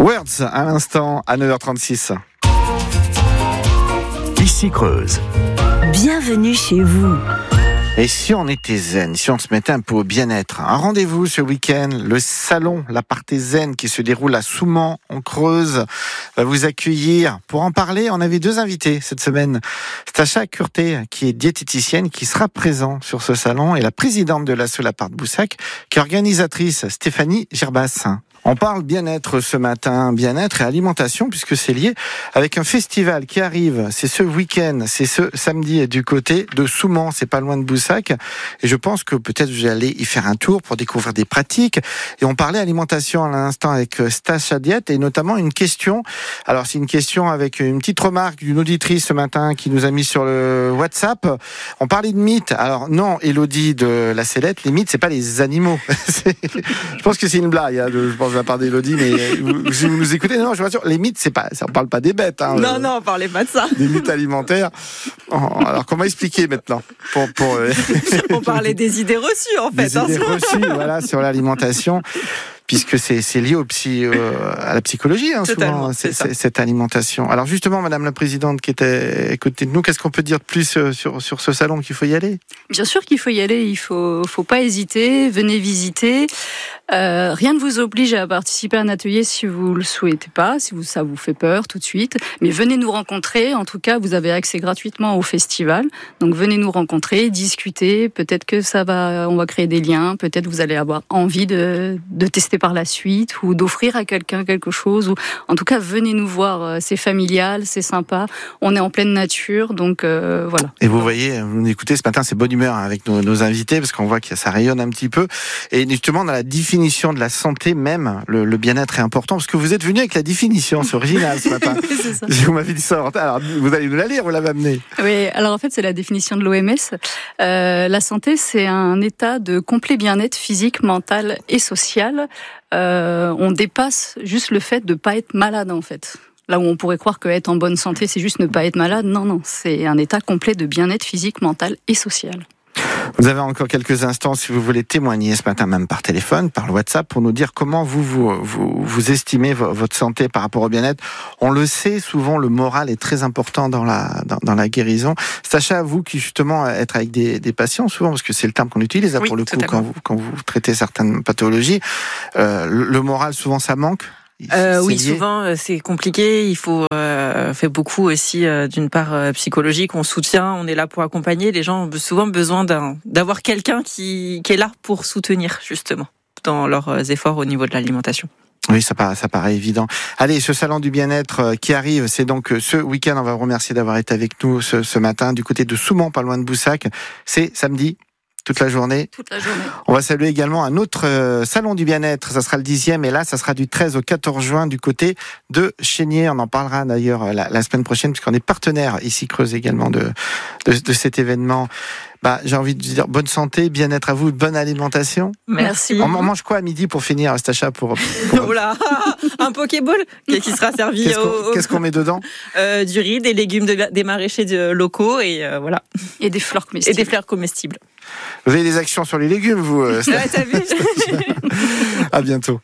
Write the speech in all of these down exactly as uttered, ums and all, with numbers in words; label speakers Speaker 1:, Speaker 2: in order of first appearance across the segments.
Speaker 1: Words à l'instant à neuf heures trente-six.
Speaker 2: Ici Creuse.
Speaker 3: Bienvenue chez vous.
Speaker 1: Et si on était zen, si on se mettait un peu au bien-être, un rendez-vous ce week-end, le salon, la partie zen qui se déroule à Soumans, en Creuse, va vous accueillir. Pour en parler, on avait deux invités cette semaine. Stacha Curté, qui est diététicienne, qui sera présent sur ce salon, et la présidente de l'asso La Part de Boussac, qui est organisatrice, Stéphanie Gerbas. On parle bien-être ce matin, bien-être et alimentation, puisque c'est lié avec un festival qui arrive. C'est ce week-end, c'est ce samedi du côté de Soumans, c'est pas loin de Boussac. Et je pense que peut-être vous allez y faire un tour pour découvrir des pratiques. Et on parlait alimentation à l'instant avec Stacha Diète et notamment une question. Alors c'est une question avec une petite remarque d'une auditrice ce matin qui nous a mis sur le WhatsApp. On parlait de mythes. Alors non, Élodie de la Sellette, les mythes c'est pas les animaux. Je pense que c'est une blague. Hein, de, je pense de la part d'Élodie, mais vous, si vous nous écoutez, non, je vous rassure, les mythes, c'est pas, on parle pas des bêtes. Hein,
Speaker 4: non,
Speaker 1: euh,
Speaker 4: non, on parlait pas de ça.
Speaker 1: Des mythes alimentaires. Oh, alors, comment expliquer maintenant pour, pour, euh...
Speaker 4: On parlait des idées reçues, en fait.
Speaker 1: Des
Speaker 4: hein.
Speaker 1: idées reçues, voilà, sur l'alimentation. Puisque c'est, c'est lié au psy, euh, à la psychologie, hein, souvent, c'est, c'est, cette alimentation. Alors justement, Madame la Présidente qui était à côté de nous, qu'est-ce qu'on peut dire de plus euh, sur, sur ce salon, qu'il faut y aller ?
Speaker 5: Bien sûr qu'il faut y aller, il faut, faut pas hésiter, venez visiter. Euh, rien ne vous oblige à participer à un atelier si vous le souhaitez pas, si vous, ça vous fait peur tout de suite. Mais venez nous rencontrer, en tout cas, vous avez accès gratuitement au festival. Donc venez nous rencontrer, discuter, peut-être que ça va, on va créer des liens, peut-être vous allez avoir envie de, de tester par la suite ou d'offrir à quelqu'un quelque chose. Ou en tout cas, venez nous voir. C'est familial, c'est sympa. On est en pleine nature, donc euh, voilà.
Speaker 1: Et vous voyez, vous nous écoutez ce matin, c'est bonne humeur hein, avec nos, nos invités parce qu'on voit que ça rayonne un petit peu. Et justement, dans la définition de la santé même, le, le bien-être est important parce que vous êtes venu avec la définition, c'est original ce matin.
Speaker 5: C'est ça.
Speaker 1: Vous m'avez dit ça. Alors, vous allez nous la lire, vous l'avez amenée.
Speaker 5: Oui, alors en fait, c'est la définition de l'O M S. Euh, la santé, c'est un état de complet bien-être physique, mental et social. Euh, on dépasse juste le fait de pas être malade, en fait. Là où on pourrait croire que être en bonne santé, c'est juste ne pas être malade. Non, non, c'est un état complet de bien-être physique, mental et social.
Speaker 1: Vous avez encore quelques instants si vous voulez témoigner ce matin, même par téléphone, par le WhatsApp, pour nous dire comment vous vous, vous, vous estimez votre santé par rapport au bien-être. On le sait, souvent le moral est très important dans la, dans, dans la guérison. Stacha, vous qui justement êtes avec des, des patients souvent, parce que c'est le terme qu'on utilise là,
Speaker 4: oui,
Speaker 1: pour le coup
Speaker 4: totalement.
Speaker 1: quand vous, quand vous traitez certaines pathologies, euh, le, le moral souvent ça manque.
Speaker 4: Euh, oui,
Speaker 1: lié.
Speaker 4: souvent c'est compliqué. Il faut euh, faire beaucoup aussi euh, d'une part euh, psychologique. On soutient, on est là pour accompagner. Les gens ont souvent besoin d'un, d'avoir quelqu'un qui, qui est là pour soutenir justement dans leurs efforts au niveau de l'alimentation.
Speaker 1: Oui, ça paraît, ça paraît évident. Allez, ce salon du bien-être qui arrive, c'est donc ce week-end. On va vous remercier d'avoir été avec nous ce, ce matin du côté de Soumans, pas loin de Boussac. C'est samedi. Toute la journée.
Speaker 5: Toute la journée.
Speaker 1: On va saluer également un autre euh, salon du bien-être. Ça sera le dixième et là, ça sera du treize au quatorze juin du côté de Chénier. On en parlera d'ailleurs la, la semaine prochaine puisqu'on est partenaire ici Creuse également de, de, de cet événement. Bah, j'ai envie de dire bonne santé, bien-être à vous, bonne alimentation.
Speaker 4: Merci.
Speaker 1: On, on mange quoi à midi pour finir, Stacha pour, pour...
Speaker 4: Oh là, un Pokéball qui sera servi
Speaker 1: Qu'est-ce qu'on,
Speaker 4: au...
Speaker 1: qu'est-ce qu'on met dedans ?
Speaker 4: euh, Du riz, des légumes de, des maraîchers de, locaux et euh, voilà.
Speaker 5: Et des fleurs comestibles.
Speaker 4: Et des fleurs comestibles.
Speaker 1: Vous avez des actions sur les légumes, vous euh,
Speaker 4: Ouais, t'as vu ?
Speaker 1: À bientôt.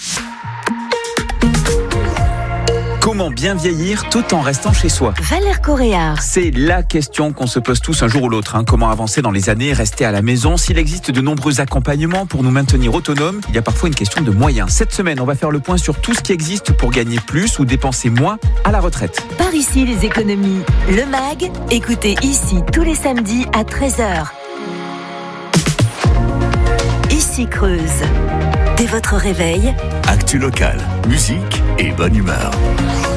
Speaker 2: Comment bien vieillir tout en restant chez soi ?
Speaker 3: Valère Coréard.
Speaker 2: C'est la question qu'on se pose tous un jour ou l'autre. Hein. Comment avancer dans les années, rester à la maison ? S'il existe de nombreux accompagnements pour nous maintenir autonomes, il y a parfois une question de moyens. Cette semaine, on va faire le point sur tout ce qui existe pour gagner plus ou dépenser moins à la retraite.
Speaker 3: Par ici les économies. Le MAG, écoutez ici tous les samedis à treize heures. Ici Creuse. Dès votre réveil,
Speaker 6: Actu locale, musique et bonne humeur.